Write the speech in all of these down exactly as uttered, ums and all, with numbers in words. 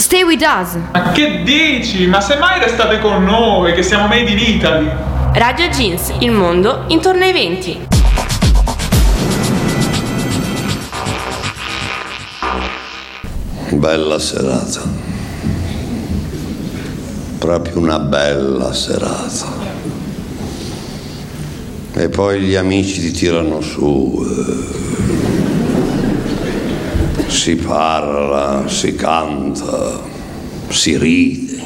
Stay with us. Ma che dici? Ma semmai restate con noi, che siamo made in Italy. Radio Jeans, il mondo intorno ai venti. Bella serata. Proprio una bella serata. E poi gli amici ti tirano su. Eh, si parla, si canta, si ride.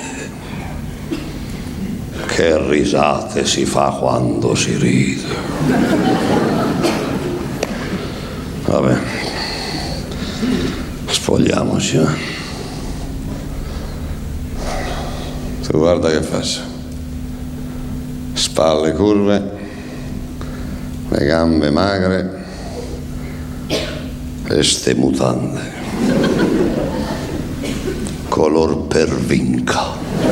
Che risate si fa quando si ride. Vabbè, spogliamoci, eh? Tu guarda che faccio. Spalle curve, le gambe magre e ste mutande color pervinca.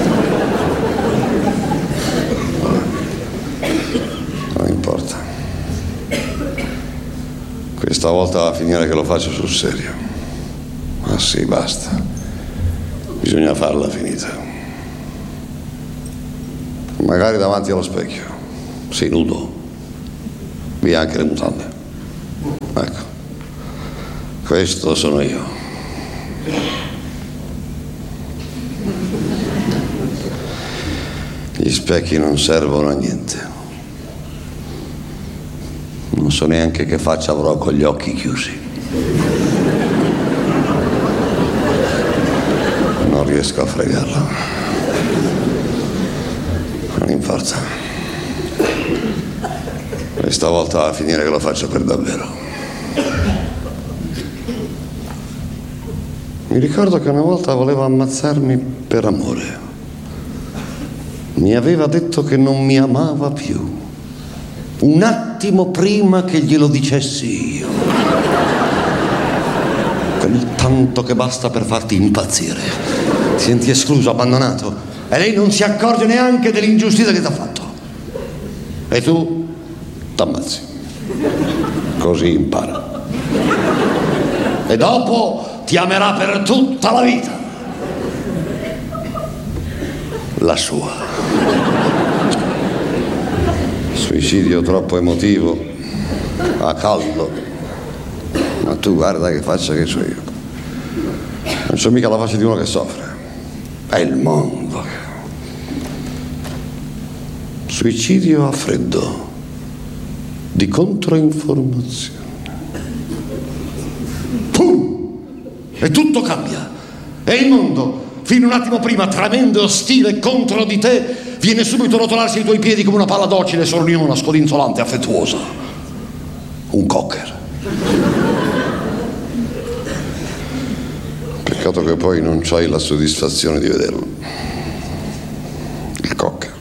Non importa, questa volta va a finire che lo faccio sul serio. Ma sì, basta, bisogna farla finita, magari davanti allo specchio, sei nudo, via anche le mutande. Ecco, questo sono io. Gli specchi non servono a niente. Non so neanche che faccia avrò con gli occhi chiusi. Non riesco a fregarlo. Non importa. Questa volta va a finire che lo faccio per davvero. Mi ricordo che una volta voleva ammazzarmi per amore. Mi aveva detto che non mi amava più. Un attimo prima che glielo dicessi io. Quel tanto che basta per farti impazzire. Ti senti escluso, abbandonato. E lei non si accorge neanche dell'ingiustizia che ti ha fatto. E tu t'ammazzi. Così impara. E dopo ti amerà per tutta la vita. La sua. Suicidio troppo emotivo, a caldo. Ma tu guarda che faccia che so io. Non c'ho mica la faccia di uno che soffre. È il mondo. Suicidio a freddo, di controinformazione. Pum! E tutto cambia. E il mondo, fino un attimo prima tremendo e ostile contro di te, viene subito a rotolarsi ai tuoi piedi come una palla docile, sorniona, scodinzolante, affettuosa. Un cocker. Peccato che poi non c'hai la soddisfazione di vederlo. Il cocker.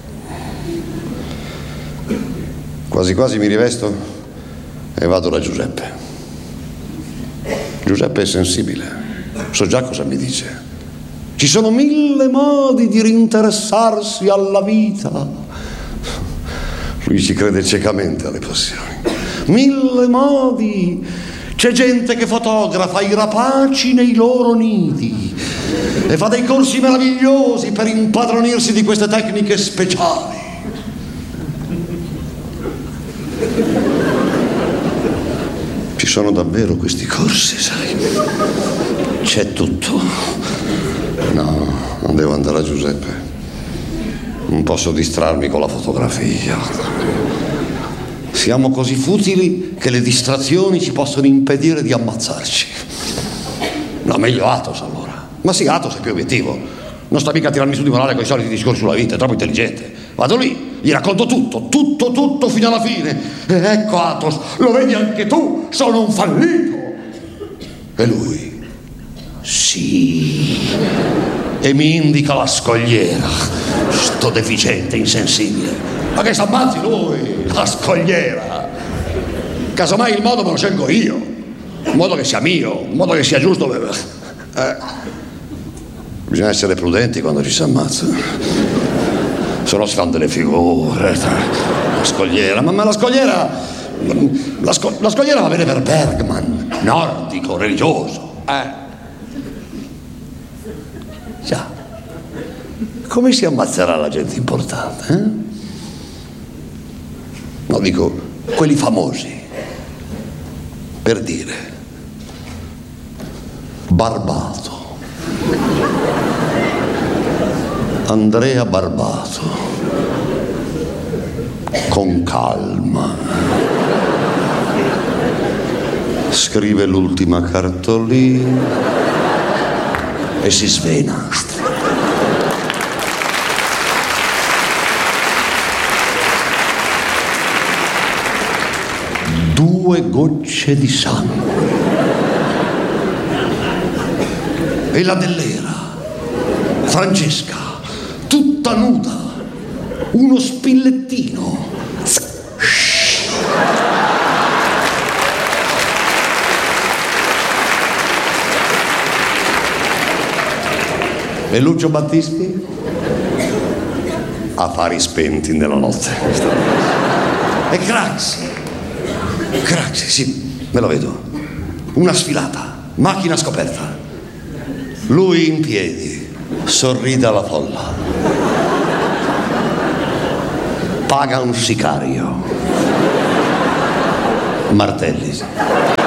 Quasi quasi mi rivesto e vado da Giuseppe. Giuseppe è sensibile. So già cosa mi dice. Ci sono mille modi di rinteressarsi alla vita. Lui ci crede ciecamente alle passioni. Mille modi. C'è gente che fotografa i rapaci nei loro nidi e fa dei corsi meravigliosi per impadronirsi di queste tecniche speciali. Ci sono davvero questi corsi, sai? C'è tutto. No, non devo andare a Giuseppe. Non posso distrarmi con la fotografia. Siamo così futili che le distrazioni ci possono impedire di ammazzarci. No, meglio Athos allora. Ma sì, Athos è più obiettivo. Non sta mica a tirarmi su di morale con i soliti discorsi sulla vita, è troppo intelligente. Vado lì, gli racconto tutto, tutto, tutto fino alla fine. E ecco Athos, lo vedi anche tu, sono un fallito. E lui? Sì. E mi indica la scogliera. Sto deficiente, insensibile. Ma che s'ammazzi lui, la scogliera. Casomai il modo me lo scelgo io. Un modo che sia mio, un modo che sia giusto. Eh. Bisogna essere prudenti quando ci si ammazza. Se no si fanno delle figure. La scogliera, ma, ma la scogliera. La, sco, la scogliera va bene per Bergman, nordico, religioso. Eh. Già. Come si ammazzerà la gente importante? Eh? No, dico, quelli famosi. Per dire, Barbato. Andrea Barbato. Con calma. Scrive l'ultima cartolina e si svena. Due gocce di sangue. E la Dell'Era, Francesca, tutta nuda, uno spillettino. E Lucio Battisti? Affari spenti nella notte. E Craxi. Craxi, sì, me lo vedo. Una sfilata, macchina scoperta. Lui in piedi, sorride alla folla. Paga un sicario. Martelli.